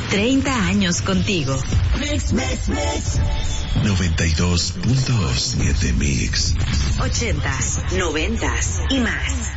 30 años contigo. Mix. 92.7 Mix. 80s, 90s y más.